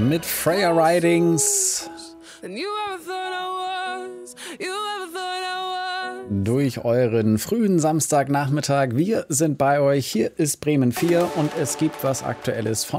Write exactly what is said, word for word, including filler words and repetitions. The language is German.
mit Freya Ridings durch euren frühen Samstagnachmittag. Wir sind bei euch. Hier ist Bremen vier und es gibt was Aktuelles von